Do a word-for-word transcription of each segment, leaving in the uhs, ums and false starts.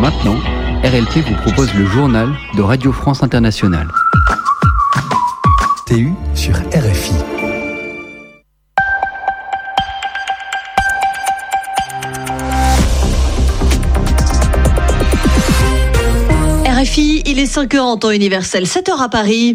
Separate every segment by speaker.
Speaker 1: maintenant, R L P vous propose le journal de Radio France Internationale.
Speaker 2: T U sur R F I.
Speaker 3: R F I, il est cinq heures en temps universel, sept heures à Paris.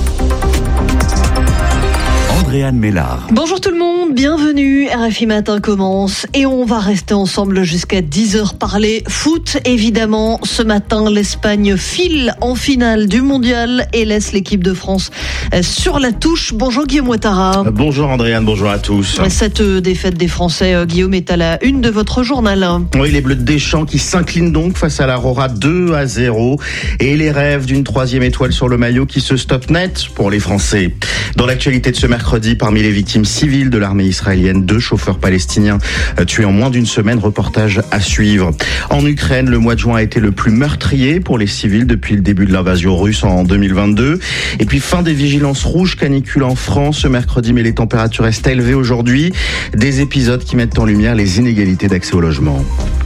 Speaker 2: Andréane Mélard.
Speaker 3: Bonjour tout le monde, bienvenue. R F I Matin commence et on va rester ensemble jusqu'à dix heures parler foot. Évidemment, ce matin, l'Espagne file en finale du mondial et laisse l'équipe de France sur la touche. Bonjour Guillaume Ouattara.
Speaker 4: Bonjour Andréane, bonjour à tous.
Speaker 3: Cette défaite des Français, Guillaume, est à la une de votre journal.
Speaker 4: Oui, les Bleus de Deschamps qui s'inclinent donc face à la Rora deux à zéro et les rêves d'une troisième étoile sur le maillot qui se stoppent net pour les Français. Dans l'actualité de ce mercredi, parmi les victimes civiles de l'armée israélienne, deux chauffeurs palestiniens tués en moins d'une semaine, reportage à suivre. En Ukraine, le mois de juin a été le plus meurtrier pour les civils depuis le début de l'invasion russe en deux mille vingt-deux. Et puis fin des vigilances rouges canicule en France ce mercredi, mais les températures restent élevées aujourd'hui. Des épisodes qui mettent en lumière les inégalités d'accès au logement.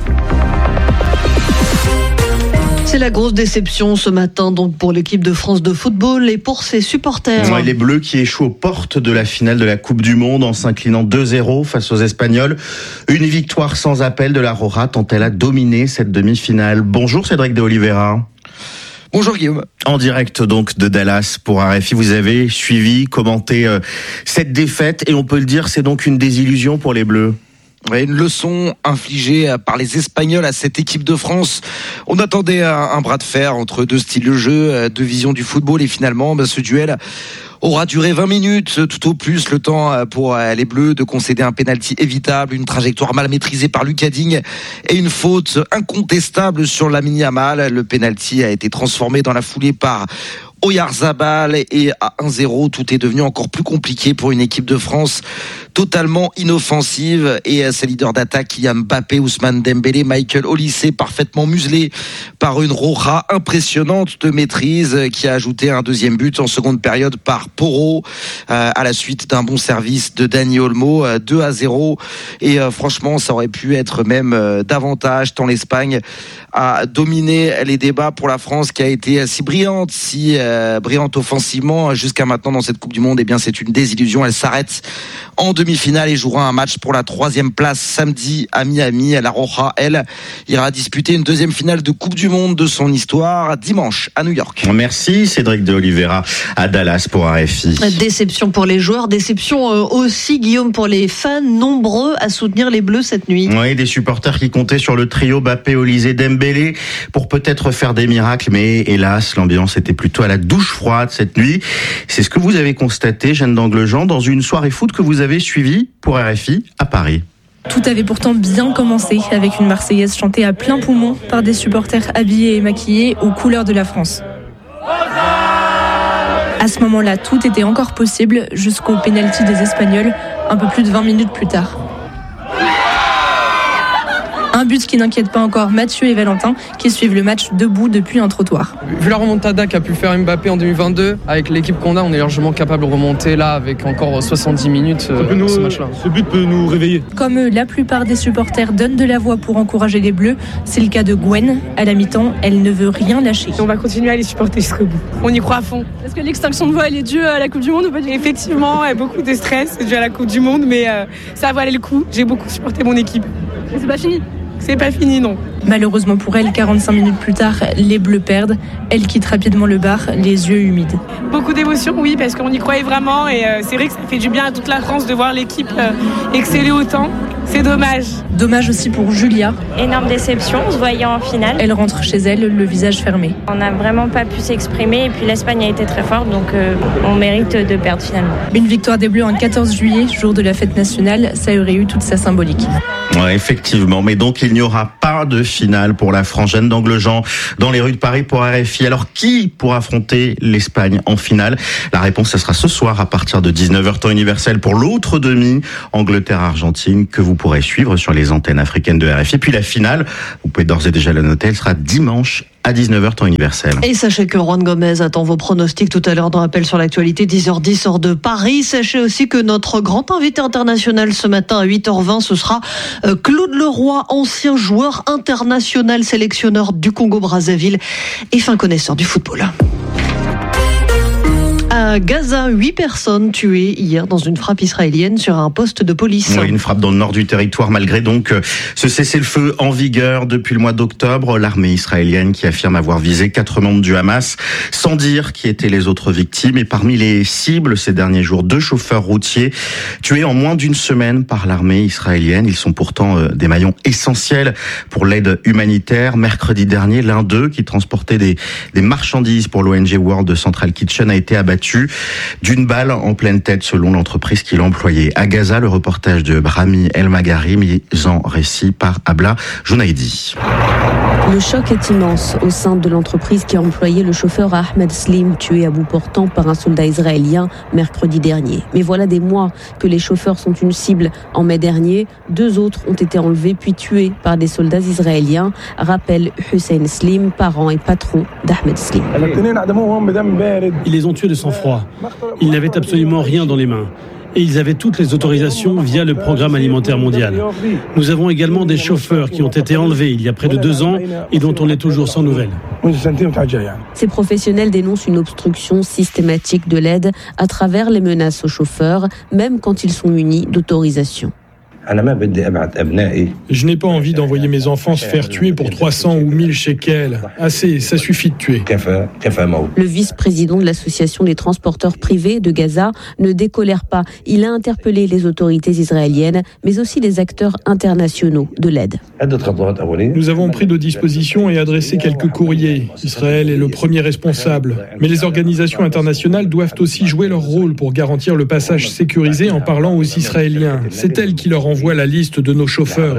Speaker 3: C'est la grosse déception ce matin donc pour l'équipe de France de football et pour ses supporters.
Speaker 4: Ouais, les Bleus qui échouent aux portes de la finale de la Coupe du Monde en s'inclinant deux zéro face aux Espagnols. Une victoire sans appel de la Rora tant elle a dominé cette demi-finale. Bonjour Cédric de Oliveira.
Speaker 5: Bonjour Guillaume.
Speaker 4: En direct donc de Dallas pour R F I, vous avez suivi, commenté euh, cette défaite et on peut le dire, c'est donc une désillusion pour les Bleus.
Speaker 5: Ouais, une leçon infligée par les Espagnols à cette équipe de France. On attendait un, un bras de fer entre deux styles de jeu, deux visions du football et finalement bah, ce duel aura duré vingt minutes, tout au plus le temps pour les Bleus de concéder un pénalty évitable, une trajectoire mal maîtrisée par Lucas Digne et une faute incontestable sur Lamine Yamal. Le pénalty a été transformé dans la foulée par Oyarzabal et à un zéro, tout est devenu encore plus compliqué pour une équipe de France totalement inoffensive et ses leaders d'attaque, Kylian Mbappé, Ousmane Dembélé, Michael Olise, parfaitement muselé par une Rora impressionnante de maîtrise qui a ajouté un deuxième but en seconde période par Porro euh, à la suite d'un bon service de Dani Olmo, euh, deux à zéro et euh, franchement ça aurait pu être même euh, davantage tant l'Espagne a dominé les débats pour la France qui a été si brillante, si euh, brillante offensivement jusqu'à maintenant dans cette Coupe du Monde. Et eh bien c'est une désillusion, elle s'arrête en demi-finale et jouera un match pour la troisième place samedi à Miami. La Roja, elle, ira disputer une deuxième finale de Coupe du Monde de son histoire dimanche à New York.
Speaker 4: Merci Cédric de Oliveira à Dallas pour R F I.
Speaker 3: Déception pour les joueurs, déception aussi Guillaume pour les fans nombreux à soutenir les Bleus cette nuit.
Speaker 4: Oui, des supporters qui comptaient sur le trio Mbappé, Olise, Dembélé pour peut-être faire des miracles, mais hélas, l'ambiance était plutôt à la douche froide cette nuit. C'est ce que vous avez constaté, Jeanne d'Anglejean, dans une soirée foot que vous avez suivie pour R F I à Paris.
Speaker 6: Tout avait pourtant bien commencé avec une Marseillaise chantée à plein poumon par des supporters habillés et maquillés aux couleurs de la France. À ce moment-là, tout était encore possible jusqu'au pénalty des Espagnols, un peu plus de vingt minutes plus tard. Un but qui n'inquiète pas encore Mathieu et Valentin qui suivent le match debout depuis un trottoir.
Speaker 7: Vu la remontada qu'a pu faire Mbappé en deux mille vingt-deux, avec l'équipe qu'on a, on est largement capable de remonter là avec encore soixante-dix minutes euh,
Speaker 8: nous,
Speaker 7: ce match-là.
Speaker 8: Ce but peut nous réveiller.
Speaker 6: Comme eux, la plupart des supporters donnent de la voix pour encourager les Bleus. C'est le cas de Gwen. À la mi-temps, elle ne veut rien lâcher.
Speaker 9: On va continuer à les supporter jusqu'au bout. On y croit à fond.
Speaker 10: Est-ce que l'extinction de voix elle est due à la Coupe du Monde ou pas?
Speaker 9: Effectivement, il y a beaucoup de stress, c'est dû à la Coupe du Monde, mais euh, ça valait le coup. J'ai beaucoup supporté mon équipe.
Speaker 10: Mais c'est pas fini.
Speaker 9: C'est pas fini, non.
Speaker 6: Malheureusement pour elle, quarante-cinq minutes plus tard, les Bleus perdent. Elle quitte rapidement le bar, les yeux humides.
Speaker 9: Beaucoup d'émotions, oui, parce qu'on y croyait vraiment. Et euh, c'est vrai que ça fait du bien à toute la France de voir l'équipe euh, exceller autant. C'est dommage.
Speaker 6: Dommage aussi pour Julia.
Speaker 11: Énorme déception, on se voyait en finale.
Speaker 6: Elle rentre chez elle, le visage fermé.
Speaker 11: On n'a vraiment pas pu s'exprimer et puis l'Espagne a été très forte, donc euh, on mérite de perdre finalement.
Speaker 6: Une victoire des Bleus en quatorze juillet, jour de la fête nationale, ça aurait eu toute sa symbolique.
Speaker 4: Ouais, effectivement, mais donc il n'y aura pas de finale pour la France. Jeanne d'Anglejean dans les rues de Paris pour R F I. Alors qui pourra affronter l'Espagne en finale? La réponse, ça sera ce soir à partir de dix-neuf heures temps universel pour l'autre demi, Angleterre-Argentine, que vous pourrez suivre sur les antennes africaines de R F I. Puis la finale, vous pouvez d'ores et déjà la noter, elle sera dimanche à dix-neuf heures temps universel.
Speaker 3: Et sachez que Juan Gomez attend vos pronostics tout à l'heure dans Appel sur l'actualité, dix heures dix heure de Paris. Sachez aussi que notre grand invité international ce matin à huit heures vingt, ce sera Claude Leroy, ancien joueur international, sélectionneur du Congo-Brazzaville et fin connaisseur du football. À Gaza, huit personnes tuées hier dans une frappe israélienne sur un poste de police.
Speaker 4: Oui, une frappe dans le nord du territoire, malgré donc ce cessez-le-feu en vigueur depuis le mois d'octobre. L'armée israélienne qui affirme avoir visé quatre membres du Hamas, sans dire qui étaient les autres victimes. Et parmi les cibles ces derniers jours, deux chauffeurs routiers tués en moins d'une semaine par l'armée israélienne. Ils sont pourtant des maillons essentiels pour l'aide humanitaire. Mercredi dernier, l'un d'eux, qui transportait des, des marchandises pour l'O N G World Central Kitchen, a été abattu d'une balle en pleine tête selon l'entreprise qui l'employait. À Gaza, le reportage de Rami El-Magari, mis en récit par Abla Jounaidi.
Speaker 8: Le choc est immense au sein de l'entreprise qui a employé le chauffeur Ahmed Slim, tué à bout portant par un soldat israélien mercredi dernier. Mais voilà des mois que les chauffeurs sont une cible. En mai dernier, deux autres ont été enlevés puis tués par des soldats israéliens, rappelle Hussein Slim, parent et patron d'Ahmed Slim.
Speaker 12: Ils les ont tués de sang-froid. Ils n'avaient absolument rien dans les mains. Et ils avaient toutes les autorisations via le Programme alimentaire mondial. Nous avons également des chauffeurs qui ont été enlevés il y a près de deux ans et dont on est toujours sans nouvelles.
Speaker 8: Ces professionnels dénoncent une obstruction systématique de l'aide à travers les menaces aux chauffeurs, même quand ils sont munis d'autorisation.
Speaker 13: Je n'ai pas envie d'envoyer mes enfants se faire tuer pour trois cents ou mille shekels. Assez, ça suffit de tuer.
Speaker 8: Le vice-président de l'association des transporteurs privés de Gaza ne décolère pas. Il a interpellé les autorités israéliennes, mais aussi les acteurs internationaux de l'aide.
Speaker 13: Nous avons pris de dispositions et adressé quelques courriers. Israël est le premier responsable. Mais les organisations internationales doivent aussi jouer leur rôle pour garantir le passage sécurisé en parlant aux Israéliens. C'est elles qui leur envoient voit la liste de nos chauffeurs.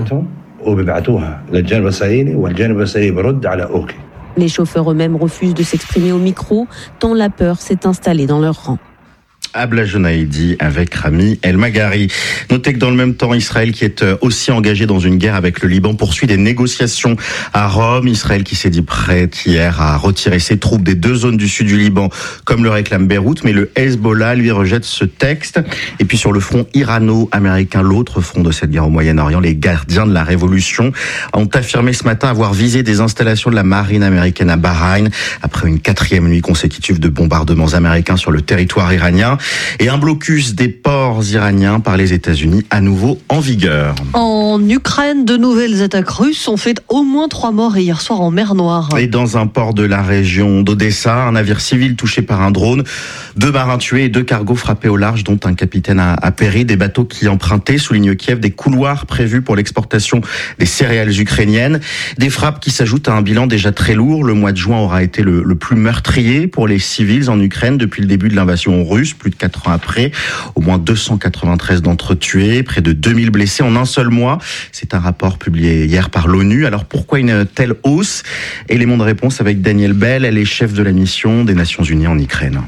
Speaker 8: Les chauffeurs eux-mêmes refusent de s'exprimer au micro, tant la peur s'est installée dans leur rang.
Speaker 4: Abla Jounaidi avec Rami El-Magari. Notez que dans le même temps, Israël, qui est aussi engagé dans une guerre avec le Liban, poursuit des négociations à Rome. Israël qui s'est dit prêt hier à retirer ses troupes des deux zones du sud du Liban, comme le réclame Beyrouth, mais le Hezbollah lui rejette ce texte. Et puis sur le front irano-américain, l'autre front de cette guerre au Moyen-Orient, les gardiens de la révolution ont affirmé ce matin avoir visé des installations de la marine américaine à Bahreïn, après une quatrième nuit consécutive de bombardements américains sur le territoire iranien. Et un blocus des ports iraniens par les États-Unis à nouveau en vigueur.
Speaker 3: En Ukraine, de nouvelles attaques russes ont fait au moins trois morts hier soir en mer Noire.
Speaker 4: Et dans un port de la région d'Odessa, un navire civil touché par un drone, deux marins tués et deux cargos frappés au large, dont un capitaine a, a péri. Des bateaux qui empruntaient, souligne Kiev, des couloirs prévus pour l'exportation des céréales ukrainiennes. Des frappes qui s'ajoutent à un bilan déjà très lourd. Le mois de juin aura été le, le plus meurtrier pour les civils en Ukraine depuis le début de l'invasion russe. Plus de quatre ans après, au moins deux cent quatre-vingt-treize d'entre eux tués, près de deux mille blessés en un seul mois. C'est un rapport publié hier par l'ONU. Alors pourquoi une telle hausse? Élément de réponse avec Danielle Bell, elle est chef de la mission des Nations Unies en Ukraine.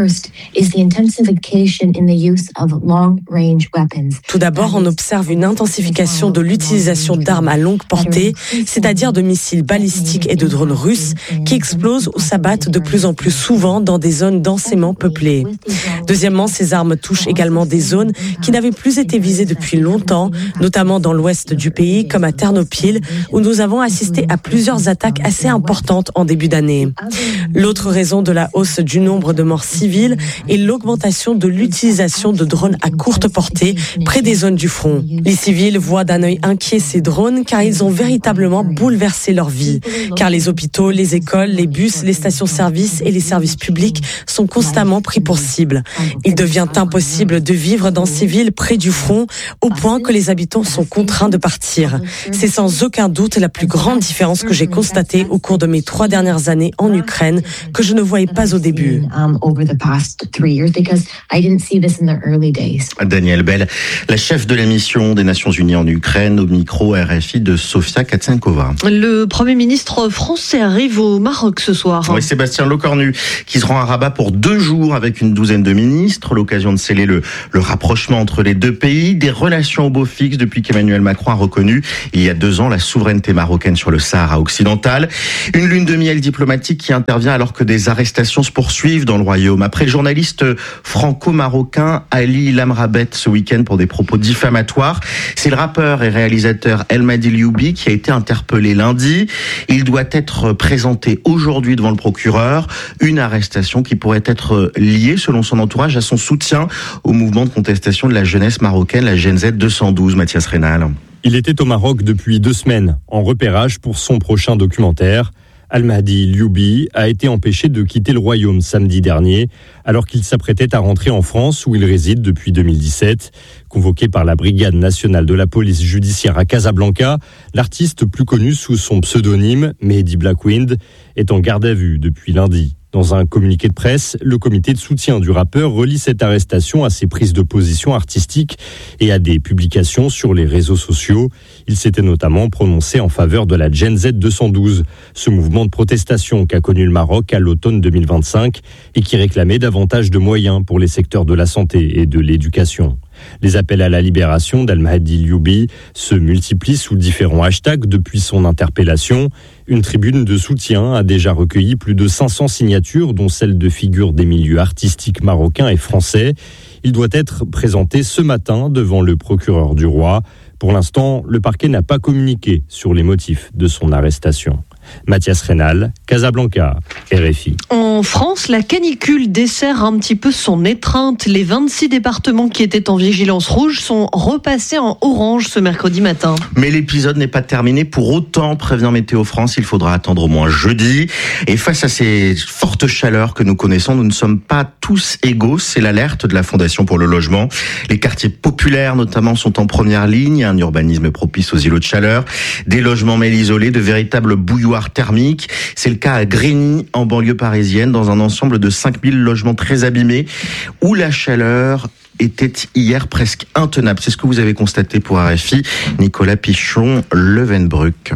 Speaker 14: Tout d'abord, on observe une intensification de l'utilisation d'armes à longue portée, c'est-à-dire de missiles balistiques et de drones russes qui explosent ou s'abattent de plus en plus souvent dans des zones densément peuplées. Deuxièmement, ces armes touchent également des zones qui n'avaient plus été visées depuis longtemps, notamment dans l'ouest du pays, comme à Ternopil, où nous avons assisté à plusieurs attaques assez importantes en début d'année. L'autre raison de la hausse du nombre de morts civile et l'augmentation de l'utilisation de drones à courte portée près des zones du front. Les civils voient d'un œil inquiet ces drones car ils ont véritablement bouleversé leur vie. Car les hôpitaux, les écoles, les bus, les stations-service et les services publics sont constamment pris pour cible. Il devient impossible de vivre dans ces villes près du front au point que les habitants sont contraints de partir. C'est sans aucun doute la plus grande différence que j'ai constatée au cours de mes trois dernières années en Ukraine que je ne voyais pas au début.
Speaker 4: Danielle Bell, la chef de la mission des Nations Unies en Ukraine, au micro R F I de Sofia Katsenkova.
Speaker 3: Le Premier ministre français arrive au Maroc ce soir.
Speaker 4: Oui, Sébastien Lecornu, qui se rend à Rabat pour deux jours avec une douzaine de ministres. ministres, l'occasion de sceller le, le rapprochement entre les deux pays, des relations au beau fixe depuis qu'Emmanuel Macron a reconnu il y a deux ans la souveraineté marocaine sur le Sahara occidental. Une lune de miel diplomatique qui intervient alors que des arrestations se poursuivent dans le royaume. Après le journaliste franco-marocain Ali Lamrabet ce week-end pour des propos diffamatoires, c'est le rappeur et réalisateur El Madi Lioubi qui a été interpellé lundi. Il doit être présenté aujourd'hui devant le procureur. Une arrestation qui pourrait être liée, selon son entourage, à son soutien au mouvement de contestation de la jeunesse marocaine, la Gen Z deux cent douze. Mathias Rénal.
Speaker 15: Il était au Maroc depuis deux semaines, en repérage pour son prochain documentaire. Al-Mahdi Lioubi a été empêché de quitter le royaume samedi dernier, alors qu'il s'apprêtait à rentrer en France où il réside depuis deux mille dix-sept. Convoqué par la Brigade nationale de la police judiciaire à Casablanca, l'artiste plus connu sous son pseudonyme, Mehdi Blackwind, est en garde à vue depuis lundi. Dans un communiqué de presse, le comité de soutien du rappeur relie cette arrestation à ses prises de position artistiques et à des publications sur les réseaux sociaux. Il s'était notamment prononcé en faveur de la Gen Z deux cent douze, ce mouvement de protestation qu'a connu le Maroc à l'automne deux mille vingt-cinq et qui réclamait davantage de moyens pour les secteurs de la santé et de l'éducation. Les appels à la libération d'Al-Mahdi Lioubi se multiplient sous différents hashtags depuis son interpellation. Une tribune de soutien a déjà recueilli plus de cinq cents signatures, dont celles de figures des milieux artistiques marocains et français. Il doit être présenté ce matin devant le procureur du roi. Pour l'instant, le parquet n'a pas communiqué sur les motifs de son arrestation. Mathias Rénal, Casablanca, R F I.
Speaker 3: En France, la canicule dessert un petit peu son étreinte. Les vingt-six départements qui étaient en vigilance rouge sont repassés en orange ce mercredi matin.
Speaker 4: Mais l'épisode n'est pas terminé. Pour autant, prévient Météo France, il faudra attendre au moins jeudi. Et face à ces fortes chaleurs que nous connaissons, nous ne sommes pas tous égaux. C'est l'alerte de la Fondation pour le logement. Les quartiers populaires, notamment, sont en première ligne. Un urbanisme propice aux îlots de chaleur. Des logements mal isolés, de véritables bouilloires thermiques. C'est le cas à Grigny, en banlieue parisienne, dans un ensemble de cinq mille logements très abîmés, où la chaleur était hier presque intenable. C'est ce que vous avez constaté pour R F I. Nicolas Pichon, Levenbruck.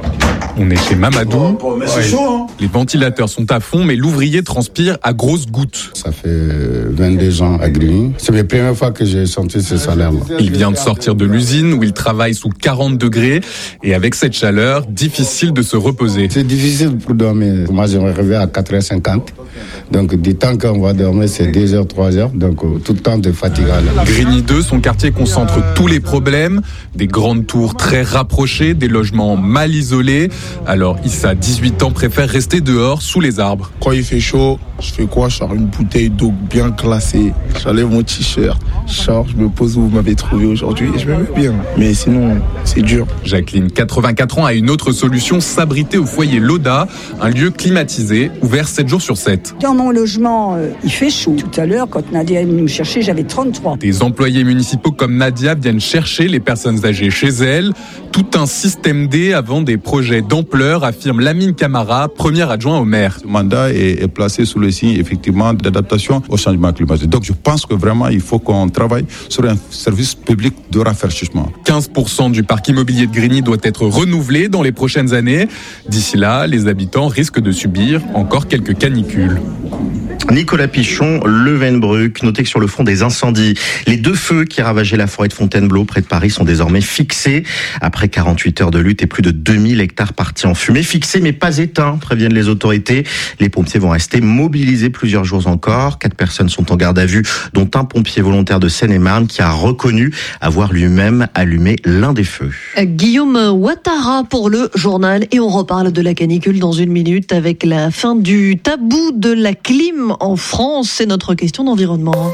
Speaker 16: On est chez Mamadou. Ouais. Les ventilateurs sont à fond, mais l'ouvrier transpire à grosses gouttes.
Speaker 17: Ça fait vingt-deux ans à Grigny. C'est la première fois que j'ai senti ce salaire-là.
Speaker 16: Il vient de sortir de l'usine où il travaille sous quarante degrés. Et avec cette chaleur, difficile de se reposer.
Speaker 17: C'est difficile pour dormir. Moi, j'aimerais rêver à quatre heures cinquante. Donc, du temps qu'on va dormir, c'est deux heures, trois heures. Donc, tout le temps de fatigue.
Speaker 16: Grigny deux, son quartier concentre tous les problèmes. Des grandes tours très rapprochées, des logements mal isolés. Alors Issa, dix-huit ans, préfère rester dehors, sous les arbres.
Speaker 18: Quand il fait chaud, je fais quoi? Je sors une bouteille d'eau bien glacée. J'enlève mon t-shirt, je sors, je me pose où vous m'avez trouvé aujourd'hui et je me mets bien. Mais sinon, c'est dur.
Speaker 16: Jacqueline, quatre-vingt-quatre ans, a une autre solution, s'abriter au foyer Loda, un lieu climatisé, ouvert sept jours sur sept.
Speaker 19: Dans mon logement, euh, il fait chaud. Tout à l'heure, quand Nadia est venue me chercher, j'avais trente-trois.
Speaker 16: Des employés municipaux comme Nadia viennent chercher les personnes âgées chez elles. Tout un système D avant des projets d'ampleur, affirme Lamine Camara, premier adjoint au maire.
Speaker 20: Ce mandat est, est placé sous le signe effectivement d'adaptation au changement climatique. Donc je pense que vraiment il faut qu'on travaille sur un service public de rafraîchissement.
Speaker 16: quinze pour cent du parc immobilier de Grigny doit être renouvelé dans les prochaines années. D'ici là, les habitants risquent de subir encore quelques canicules.
Speaker 4: Nicolas Pichon, Levenbruck. Notez que sur le front des incendies, les deux feux qui ravageaient la forêt de Fontainebleau près de Paris sont désormais fixés. Après quarante-huit heures de lutte et plus de deux mille hectares partis en fumée. Fixés mais pas éteints, préviennent les autorités. Les pompiers vont rester mobilisés plusieurs jours encore. Quatre personnes sont en garde à vue, dont un pompier volontaire de Seine-et-Marne qui a reconnu avoir lui-même allumé l'un des feux.
Speaker 3: Guillaume Ouattara pour le journal. Et on reparle de la canicule dans une minute avec la fin du tabou de la clim en France. C'est notre question d'environnement.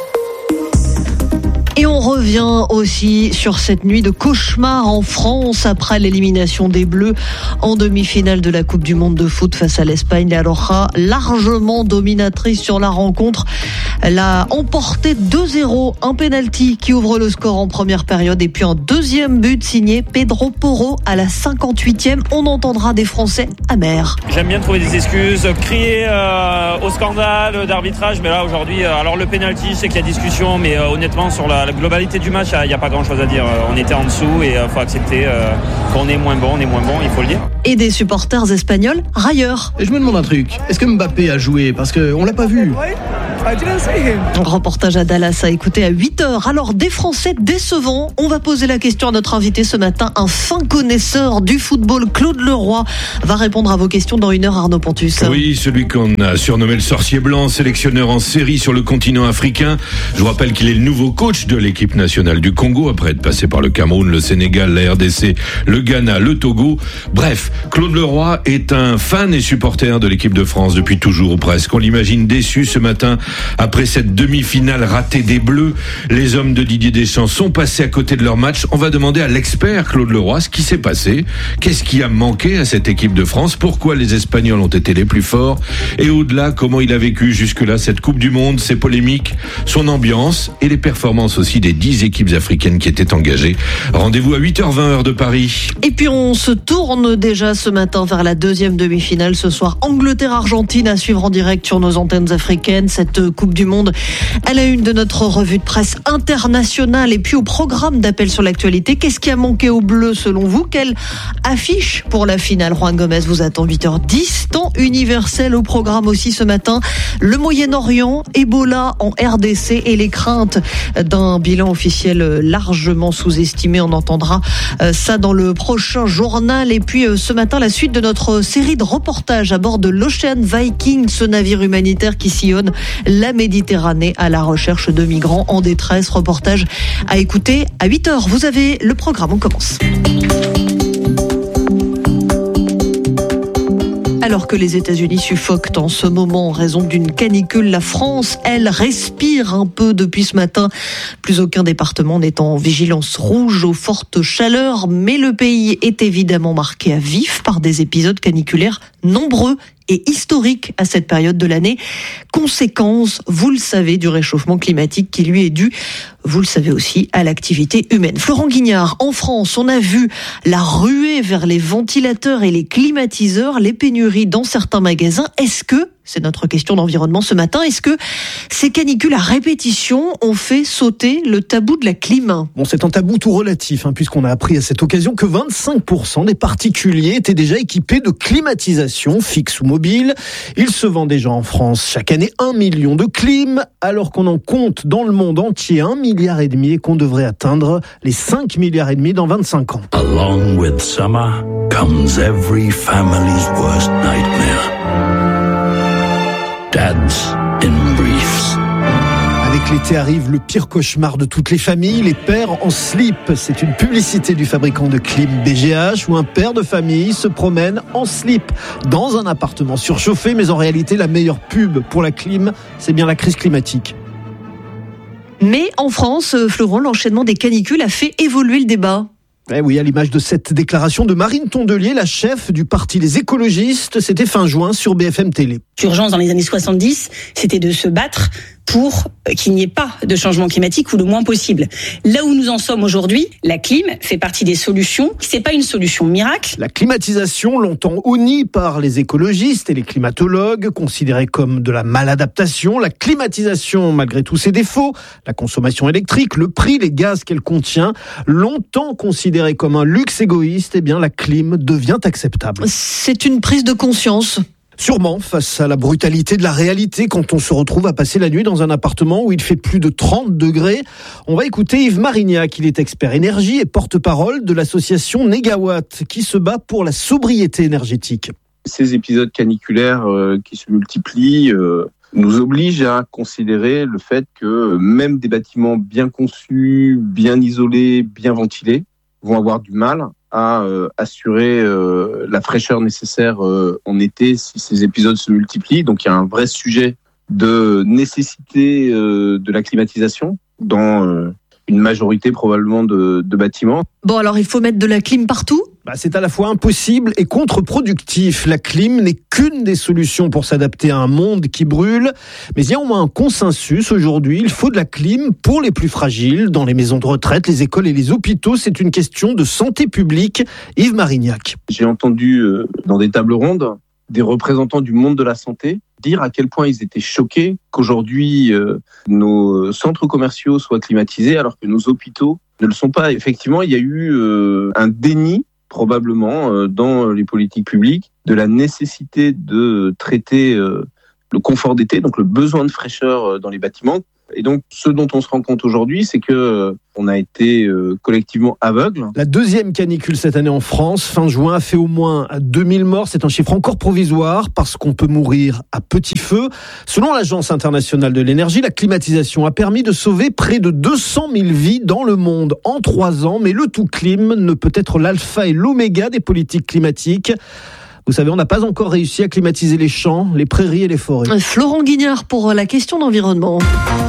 Speaker 3: Et on revient aussi sur cette nuit de cauchemar en France après l'élimination des Bleus en demi-finale de la Coupe du Monde de foot face à l'Espagne. La Roja, largement dominatrice sur la rencontre, l'a emporté deux zéro. Un penalty qui ouvre le score en première période et puis un deuxième but signé Pedro Porro à la cinquante-huitième. On entendra des Français amers.
Speaker 21: J'aime bien trouver des excuses, crier euh, au scandale d'arbitrage, mais là aujourd'hui, euh, alors le penalty, c'est qu'il y a discussion, mais euh, honnêtement sur la la globalité du match, il n'y a pas grand chose à dire. On était en dessous et il faut accepter euh, qu'on est moins bon, on est moins bon, il faut le dire.
Speaker 3: Et des supporters espagnols railleurs.
Speaker 22: Et je me demande un truc, est-ce que Mbappé a joué? Parce qu'on ne l'a pas vu.
Speaker 3: Reportage à Dallas à écouter à huit heures. Alors, des Français décevants, on va poser la question à notre invité ce matin, un fin connaisseur du football, Claude Leroy, va répondre à vos questions dans une heure, Arnaud Pontus.
Speaker 1: Oui, celui qu'on a surnommé le sorcier blanc, sélectionneur en série sur le continent africain. Je vous rappelle qu'il est le nouveau coach de l'équipe nationale du Congo, après être passé par le Cameroun, le Sénégal, la R D C, le Ghana, le Togo. Bref, Claude Leroy est un fan et supporter de l'équipe de France depuis toujours ou presque. On l'imagine déçu ce matin après cette demi-finale ratée des Bleus. Les hommes de Didier Deschamps sont passés à côté de leur match. On va demander à l'expert Claude Leroy ce qui s'est passé. Qu'est-ce qui a manqué à cette équipe de France? Pourquoi les Espagnols ont été les plus forts? Et au-delà, comment il a vécu jusque-là cette Coupe du Monde, ses polémiques, son ambiance et les performances aussi des dix équipes africaines qui étaient engagées. Rendez-vous à huit heures vingt heure de Paris.
Speaker 3: Et puis on se tourne déjà ce matin vers la deuxième demi-finale ce soir. Angleterre-Argentine à suivre en direct sur nos antennes africaines. Cette Coupe du Monde à la une de notre revue de presse internationale. Et puis au programme d'appel sur l'actualité, qu'est-ce qui a manqué aux Bleus selon vous? Quelle affiche pour la finale? Juan Gomez vous attend huit heures dix. Temps universel au programme aussi ce matin. Le Moyen-Orient, Ebola en R D C et les craintes d'un bilan officiel largement sous-estimé. On entendra ça dans le prochain journal. Et puis ce matin, la suite de notre série de reportages à bord de l'Ocean Viking, ce navire humanitaire qui sillonne la Méditerranée à la recherche de migrants en détresse. Reportage à écouter à huit heures. Vous avez le programme, on commence. Alors que les États-Unis suffoquent en ce moment en raison d'une canicule, la France, elle, respire un peu depuis ce matin. Plus aucun département n'est en vigilance rouge aux fortes chaleurs, mais le pays est évidemment marqué à vif par des épisodes caniculaires nombreux et historique à cette période de l'année. Conséquence, vous le savez, du réchauffement climatique qui lui est dû, vous le savez aussi, à l'activité humaine. Florent Guignard, en France, on a vu la ruée vers les ventilateurs et les climatiseurs, les pénuries dans certains magasins. Est-ce que, c'est notre question d'environnement ce matin, est-ce que ces canicules à répétition ont fait sauter le tabou de la clim?
Speaker 22: Bon, c'est un tabou tout relatif, hein, puisqu'on a appris à cette occasion que vingt-cinq pour cent des particuliers étaient déjà équipés de climatisation fixe ou mobile. Il se vend déjà en France chaque année un million de clim, alors qu'on en compte dans le monde entier un milliard et demi et qu'on devrait atteindre les cinq milliards et demi dans vingt-cinq ans.
Speaker 23: Along with summer comes every family's worst nightmare. Dads in briefs.
Speaker 22: Avec l'été arrive le pire cauchemar de toutes les familles, les pères en slip. C'est une publicité du fabricant de clim B G H où un père de famille se promène en slip dans un appartement surchauffé. Mais en réalité, la meilleure pub pour la clim, c'est bien la crise climatique.
Speaker 3: Mais en France, Florent, l'enchaînement des canicules a fait évoluer le débat.
Speaker 22: Eh oui, à l'image de cette déclaration de Marine Tondelier, la chef du parti Les Écologistes, c'était fin juin sur B F M Télé.
Speaker 24: L'urgence dans les années soixante-dix, c'était de se battre pour qu'il n'y ait pas de changement climatique ou le moins possible. Là où nous en sommes aujourd'hui, la clim fait partie des solutions. C'est pas une solution miracle.
Speaker 22: La climatisation, longtemps honnie par les écologistes et les climatologues, considérée comme de la maladaptation. La climatisation, malgré tous ses défauts, la consommation électrique, le prix, les gaz qu'elle contient, longtemps considérée comme un luxe égoïste, eh bien la clim devient acceptable.
Speaker 3: C'est une prise de conscience.
Speaker 22: Sûrement, face à la brutalité de la réalité, quand on se retrouve à passer la nuit dans un appartement où il fait plus de trente degrés. On va écouter Yves Marignac, il est expert énergie et porte-parole de l'association Négawatt, qui se bat pour la sobriété énergétique.
Speaker 25: Ces épisodes caniculaires euh, qui se multiplient euh, nous obligent à considérer le fait que même des bâtiments bien conçus, bien isolés, bien ventilés, vont avoir du mal à euh, assurer euh, la fraîcheur nécessaire euh, en été si ces épisodes se multiplient. Donc il y a un vrai sujet de nécessité euh, de la climatisation dans euh, une majorité probablement de, de bâtiments.
Speaker 3: Bon, alors il faut mettre de la clim partout ?
Speaker 22: Bah, c'est à la fois impossible et contre-productif. La clim n'est qu'une des solutions pour s'adapter à un monde qui brûle. Mais il y a au moins un consensus aujourd'hui. Il faut de la clim pour les plus fragiles. Dans les maisons de retraite, les écoles et les hôpitaux, c'est une question de santé publique. Yves Marignac.
Speaker 25: J'ai entendu euh, dans des tables rondes des représentants du monde de la santé dire à quel point ils étaient choqués qu'aujourd'hui euh, nos centres commerciaux soient climatisés alors que nos hôpitaux ne le sont pas. Effectivement, il y a eu euh, un déni probablement euh, dans les politiques publiques de la nécessité de traiter euh, le confort d'été, donc le besoin de fraîcheur dans les bâtiments. Et donc, ce dont on se rend compte aujourd'hui, c'est que euh, on a été euh, collectivement aveugle.
Speaker 22: La deuxième canicule cette année en France, fin juin, a fait au moins deux mille morts. C'est un chiffre encore provisoire parce qu'on peut mourir à petit feu. Selon l'Agence internationale de l'énergie, la climatisation a permis de sauver près de deux cent mille vies dans le monde en trois ans. Mais le tout clim ne peut être l'alpha et l'oméga des politiques climatiques. Vous savez, on n'a pas encore réussi à climatiser les champs, les prairies et les forêts.
Speaker 3: Florent Guignard pour la question d'environnement.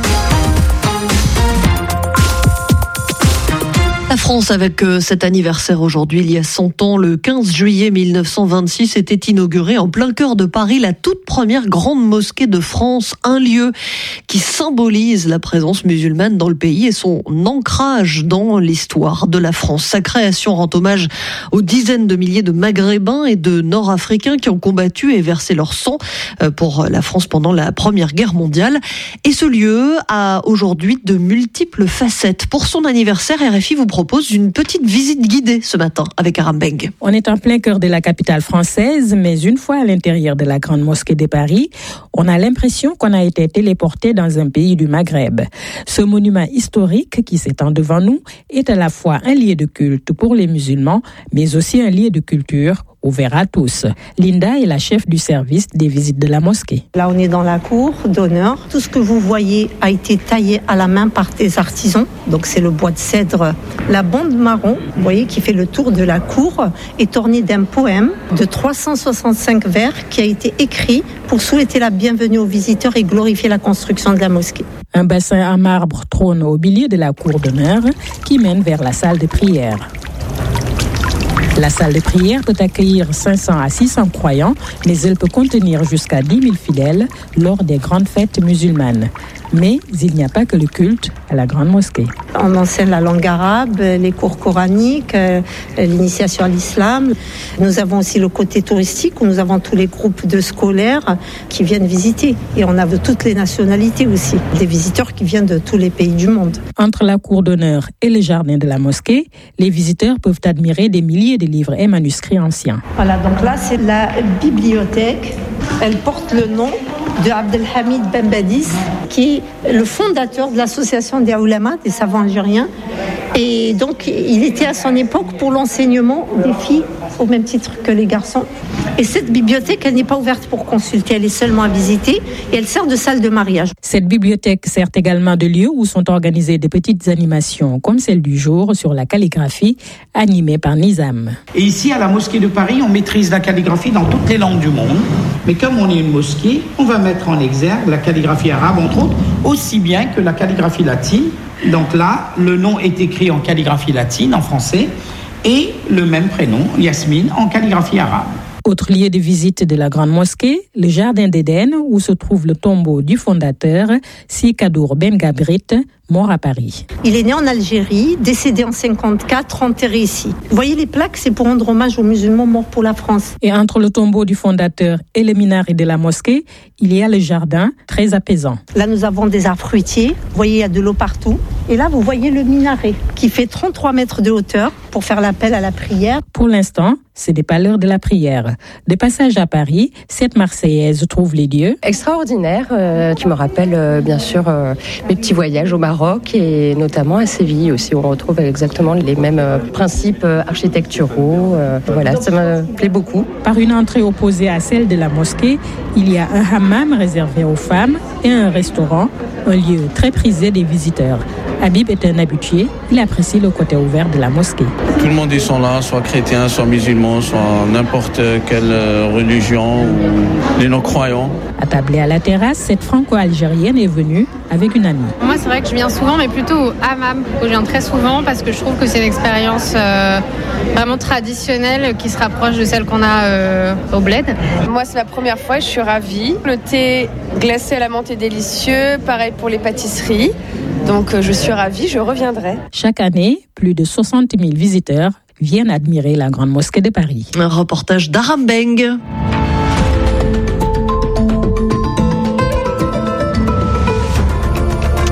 Speaker 3: La France, avec cet anniversaire aujourd'hui, il y a cent ans, le quinze juillet mille neuf cent vingt-six, était inaugurée en plein cœur de Paris la toute première grande mosquée de France, un lieu qui symbolise la présence musulmane dans le pays et son ancrage dans l'histoire de la France. Sa création rend hommage aux dizaines de milliers de Maghrébins et de Nord-Africains qui ont combattu et versé leur sang pour la France pendant la Première Guerre mondiale. Et ce lieu a aujourd'hui de multiples facettes. Pour son anniversaire, R F I vous propose une petite visite guidée ce matin avec Aram Beng.
Speaker 2: On est en plein cœur de la capitale française, mais une fois à l'intérieur de la Grande Mosquée de Paris, on a l'impression qu'on a été téléporté dans un pays du Maghreb. Ce monument historique qui s'étend devant nous est à la fois un lieu de culte pour les musulmans, mais aussi un lieu de culture ouvert à tous. Linda est la chef du service des visites de la mosquée.
Speaker 5: Là, on est dans la cour d'honneur. Tout ce que vous voyez a été taillé à la main par des artisans. Donc, c'est le bois de cèdre. La bande marron, vous voyez, qui fait le tour de la cour, est ornée d'un poème de trois cent soixante-cinq vers qui a été écrit pour souhaiter la bienvenue aux visiteurs et glorifier la construction de la mosquée.
Speaker 2: Un bassin en marbre trône au milieu de la cour d'honneur qui mène vers la salle de prière. La salle de prière peut accueillir cinq cents à six cents croyants, mais elle peut contenir jusqu'à dix mille fidèles lors des grandes fêtes musulmanes. Mais il n'y a pas que le culte à la grande mosquée.
Speaker 5: On enseigne la langue arabe, les cours coraniques, l'initiation à l'islam. Nous avons aussi le côté touristique où nous avons tous les groupes de scolaires qui viennent visiter. Et on a de toutes les nationalités aussi, des visiteurs qui viennent de tous les pays du monde.
Speaker 2: Entre la cour d'honneur et le jardin de la mosquée, les visiteurs peuvent admirer des milliers de livres et manuscrits anciens.
Speaker 5: Voilà, donc là c'est la bibliothèque. Elle porte le nom de Abdelhamid Ben Badis, qui est le fondateur de l'association des Oulama, des savants algériens. Et donc, il était à son époque pour l'enseignement des filles, au même titre que les garçons. Et cette bibliothèque, elle n'est pas ouverte pour consulter, elle est seulement à visiter et elle sert de salle de mariage.
Speaker 2: Cette bibliothèque sert également de lieu où sont organisées des petites animations, comme celle du jour sur la calligraphie, animée par Nizam.
Speaker 7: Et ici, à la mosquée de Paris, on maîtrise la calligraphie dans toutes les langues du monde. Mais comme on est une mosquée, on va mettre en exergue la calligraphie arabe, entre autres, aussi bien que la calligraphie latine. Donc là, le nom est écrit en calligraphie latine, en français, et le même prénom, Yasmine, en calligraphie arabe.
Speaker 2: Autre lieu de visite de la Grande Mosquée, le Jardin d'Éden, où se trouve le tombeau du fondateur, Si Kadour Ben Gabrit, mort à Paris.
Speaker 5: Il est né en Algérie, décédé en cinquante-quatre, enterré ici. Vous voyez les plaques, c'est pour rendre hommage aux musulmans morts pour la France.
Speaker 2: Et entre le tombeau du fondateur et le minaret de la mosquée, il y a le jardin, très apaisant.
Speaker 5: Là, nous avons des arbres fruitiers. Vous voyez, il y a de l'eau partout. Et là, vous voyez le minaret, qui fait trente-trois mètres de hauteur pour faire l'appel à la prière.
Speaker 2: Pour l'instant, ce n'est pas l'heure de la prière. De passage à Paris, cette Marseillaise trouve les lieux
Speaker 9: extraordinaires, euh, qui me rappellent euh, bien sûr euh, mes petits voyages au Maroc et notamment à Séville aussi, où on retrouve exactement les mêmes euh, principes euh, architecturaux. Euh, voilà, ça me plaît beaucoup.
Speaker 2: Par une entrée opposée à celle de la mosquée, il y a un hammam réservé aux femmes et un restaurant, un lieu très prisé des visiteurs. Habib est un habitué, il apprécie le côté ouvert de la mosquée.
Speaker 10: Tout le monde y sont là, soit chrétiens, soit musulmans, soit n'importe quelle religion ou les non-croyants.
Speaker 2: Attablée à la terrasse, cette franco-algérienne est venue avec une amie.
Speaker 26: Moi, c'est vrai que je viens souvent, mais plutôt au hammam, où je viens très souvent parce que je trouve que c'est une expérience euh, vraiment traditionnelle qui se rapproche de celle qu'on a euh, au bled.
Speaker 27: Moi, c'est la première fois et je suis ravie. Le thé glacé à la menthe est délicieux, pareil pour les pâtisseries. Donc, euh, je suis ravie, je reviendrai.
Speaker 2: Chaque année, plus de soixante mille visiteurs viennent admirer la Grande Mosquée de Paris.
Speaker 3: Un reportage d'Aram Beng.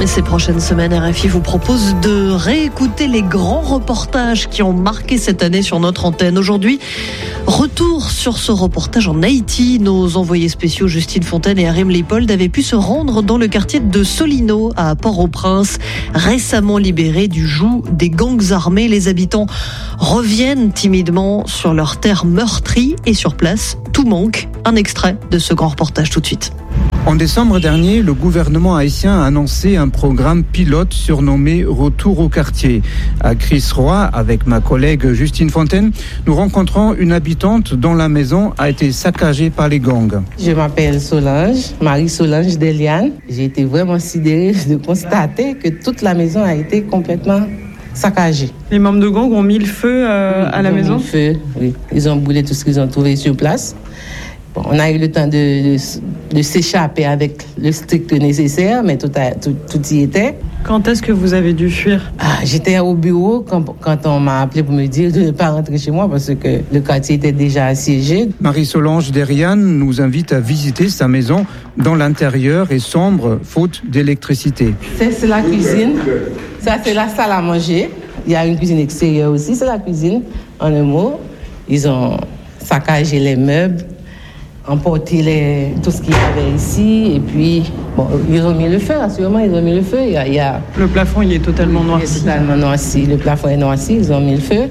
Speaker 3: Et ces prochaines semaines, R F I vous propose de réécouter les grands reportages qui ont marqué cette année sur notre antenne. Aujourd'hui, retour sur ce reportage en Haïti. Nos envoyés spéciaux Justine Fontaine et Arim Leipold avaient pu se rendre dans le quartier de Solino à Port-au-Prince, récemment libéré du joug des gangs armés. Les habitants reviennent timidement sur leurs terres meurtries et sur place, tout manque. Un extrait de ce grand reportage tout de suite.
Speaker 6: En décembre dernier, le gouvernement haïtien a annoncé un programme pilote surnommé Retour au quartier. À Cris-Roy, avec ma collègue Justine Fontaine, nous rencontrons une habitante dont la maison a été saccagée par les gangs.
Speaker 8: Je m'appelle Solange, Marie-Solange Deliane. J'ai été vraiment sidérée de constater que toute la maison a été complètement saccagée.
Speaker 11: Les membres de gang ont mis le feu euh,
Speaker 8: oui,
Speaker 11: à la maison ?
Speaker 8: Ils ont mis le feu, oui. Ils ont brûlé tout ce qu'ils ont trouvé sur place. Bon, on a eu le temps de, de, de s'échapper avec le strict nécessaire, mais tout, a, tout, tout y était.
Speaker 11: Quand est-ce que vous avez dû fuir ?
Speaker 8: Ah, j'étais au bureau quand, quand on m'a appelé pour me dire de ne pas rentrer chez moi parce que le quartier était déjà assiégé.
Speaker 6: Marie-Solange Deriane nous invite à visiter sa maison dont l'intérieur est sombre, faute d'électricité.
Speaker 8: Ça, c'est la cuisine. Ça, c'est la salle à manger. Il y a une cuisine extérieure aussi, c'est la cuisine. En un mot, ils ont saccagé les meubles, emporter les, tout ce qu'il y avait ici, et puis, bon, ils ont mis le feu, assurément, ils ont mis le feu. Il y a, il y a...
Speaker 11: Le plafond, il est totalement noirci.
Speaker 8: Il est totalement noirci, le plafond est noirci, ils ont mis le feu.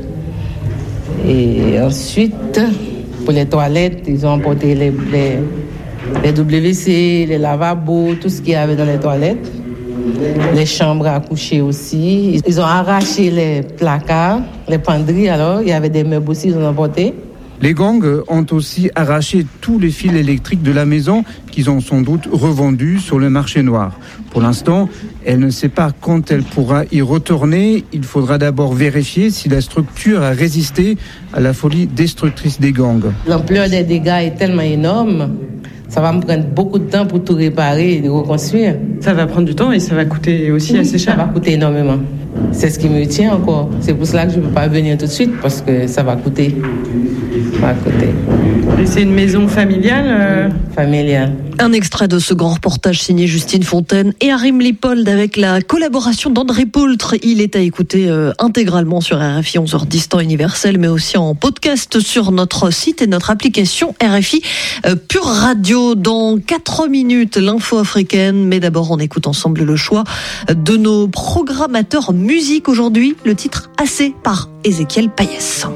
Speaker 8: Et ensuite, pour les toilettes, ils ont emporté les, les, les W C, les lavabos, tout ce qu'il y avait dans les toilettes. Les chambres à coucher aussi. Ils ont arraché les placards, les penderies, alors, il y avait des meubles aussi, ils ont emporté.
Speaker 6: Les gangs ont aussi arraché tous les fils électriques de la maison qu'ils ont sans doute revendus sur le marché noir. Pour l'instant, elle ne sait pas quand elle pourra y retourner. Il faudra d'abord vérifier si la structure a résisté à la folie destructrice des gangs.
Speaker 8: L'ampleur des dégâts est tellement énorme. Ça va me prendre beaucoup de temps pour tout réparer et reconstruire.
Speaker 11: Ça va prendre du temps et ça va coûter aussi
Speaker 8: oui,
Speaker 11: assez cher.
Speaker 8: Ça va coûter énormément. C'est ce qui me tient encore. C'est pour cela que je ne peux pas venir tout de suite parce que ça va coûter. Ça va coûter.
Speaker 11: Et c'est une maison familiale euh...
Speaker 8: Familiale.
Speaker 3: Un extrait de ce grand reportage signé Justine Fontaine et Arim Leipold avec la collaboration d'André Poultre. Il est à écouter euh, intégralement sur R F I onze heures dix temps universel, mais aussi en podcast sur notre site et notre application R F I euh, Pure Radio. Dans quatre minutes, l'info africaine. Mais d'abord, on écoute ensemble le choix de nos programmateurs musique aujourd'hui. Le titre Assez par Ézéchiel Payès.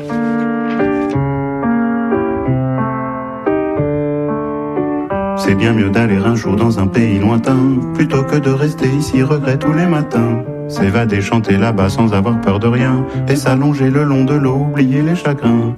Speaker 12: C'est bien mieux d'aller un jour dans un pays lointain, plutôt que de rester ici regret tous les matins. S'évader, chanter là-bas sans avoir peur de rien, et s'allonger le long de l'eau, oublier les chagrins.